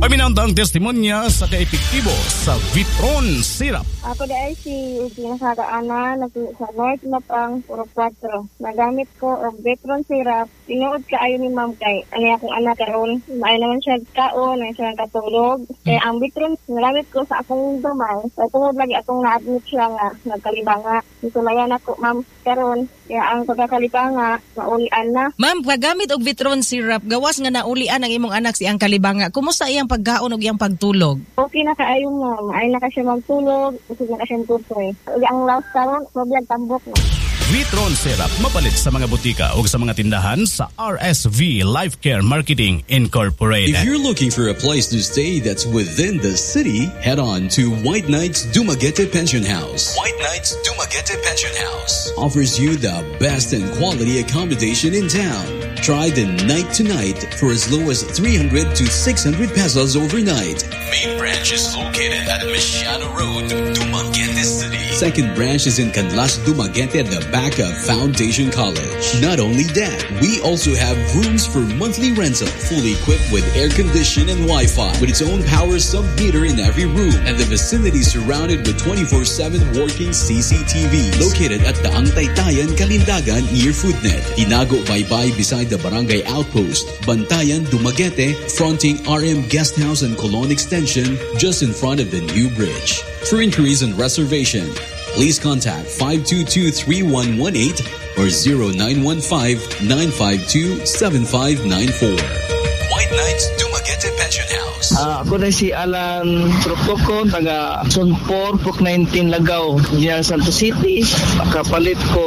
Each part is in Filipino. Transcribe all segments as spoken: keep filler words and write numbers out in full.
Paminandang testimonya sa kaepektibo sa Vitron Syrup. Ako dahil si pinasakaana sa North Mapang Puro Cuatro. Nagamit ko og Vitron Syrup. Tinuod ka ayon ni ma'am kay ano akong anak karon. May naman siya kaon, may siya katulog. Kaya ang Vitron nagamit ko sa akong gamay. Sa tungod lagi akong na-admit siya nga nagkalibanga. Sulayan ako ma'am karon. Kaya ang pagkakalibanga naulian na. Ma'am, paggamit og Vitron Syrup, gawas nga naulian ang imong anak si ang kalibanga. Kumusta iyang paggaon og iyang pagtulog? Okay na kaayo ma'am. Ay na ka siya magtulog. Usig na ka siya tutoy. Ang last karon, problem tambok na. Vitron Syrup mapalit sa mga butika o sa mga tindahan sa R S V Life Care Marketing Incorporated. If you're looking for a place to stay that's within the city, head on to White Knights Dumaguete Pension House. White Knights Dumaguete Pension House offers you the best and quality accommodation in town. Try the night to night for as low as three hundred to six hundred pesos overnight. Main branch is located at Mesiano Road, Dumaguete City. Second branch is in Canlas, Dumaguete at the back of Foundation College. Not only that, we also have rooms for monthly rental, fully equipped with air condition and Wi-Fi, with its own power sub-meter in every room, and the vicinity surrounded with twenty-four seven working C C T Vs. Located at the Angtaytayan, Kalindagan near Foodnet. Tinago Baybay beside the Barangay Outpost. Bantayan, Dumaguete, fronting R M Guest House and Colon Extension, just in front of the new bridge. For inquiries and reservation, please contact five two two, three one one eight or zero nine one five, nine five two, seven five nine four. White Knights Dumaguete Pension House. Uh, ako na si Alan Troctocon, taga Sunpor, Puk nineteen Lagaw, diyan Santos City. Kapalit ko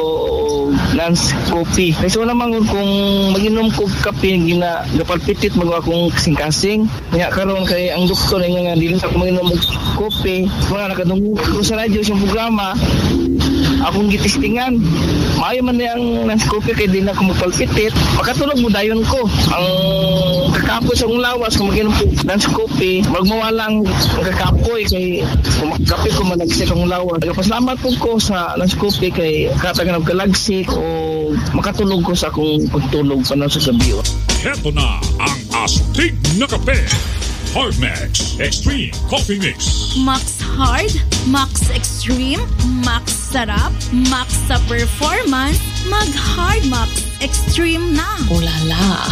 Lance Coffee. Kasi wala man kung mag-inom ko kape, gina gapalpitit magawa kong kasing-kasing. Kaya karon kay ang doktor nga nga dili sa ako mag-inom og kopi. Wala nakadungog ko sa radyo sa programa. Akong gitistingan. Maayo man ang Lance Coffee kay di na ako magpalpitit. Makatulog mo dayon ko. Ang kakapoy sa akong lawas kung mag-inom ko Lance Coffee, magmawalang kakapoy kay kape ko malagsi akong lawas. Pasalamat po ko sa Lance Coffee kay katagan og kalagsi o makatulog ko sa akong pagtulog pa sa gabi. Heto na ang astig na kape. Hard Max Extreme Coffee Mix. Max Hard, Max Extreme, Max Sarap, Max sa performance, mag Hard Max Extreme na. Ulala.